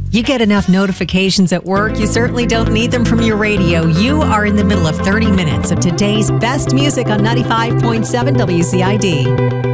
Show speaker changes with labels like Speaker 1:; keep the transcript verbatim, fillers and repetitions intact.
Speaker 1: You get enough notifications at work, you certainly don't need them from your radio. You are in the middle of thirty minutes of today's best music on ninety-five point seven W C I D.